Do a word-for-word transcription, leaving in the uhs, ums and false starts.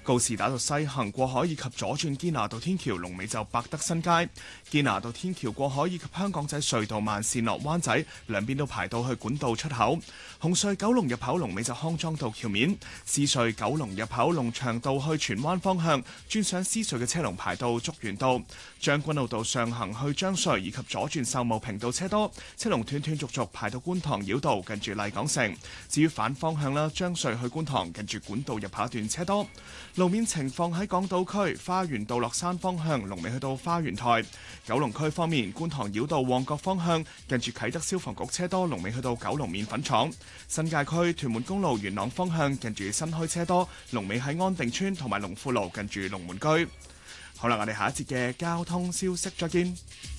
告士打道西行過海以及左轉堅拿道天橋龍尾就百德新街，堅拿道天橋過海以及香港仔隧道慢線落灣仔兩邊都排到去管道出口。紅隧九龍入口龍尾就康莊道橋面，獅隧九龍入口龍翔道去荃灣方向轉上獅隧嘅車龍排到竹園道，將軍澳道上行去將隧以及左轉秀茂坪道車多，車龍斷斷續續排到觀塘繞道近住麗港城。至於反方向啦，將隧去觀塘近住管道入口一段車多。路面情況喺港島區花園道落山方向龍尾去到花園台。九龍區方面，觀塘繞道旺角方向近住啟德消防局車多，龍尾去到九龍麵粉廠。新界區屯門公路元朗方向近住新墟車多，龍尾喺安定村同埋龍富路近住龍門居。好啦，我哋下一節嘅交通消息再見。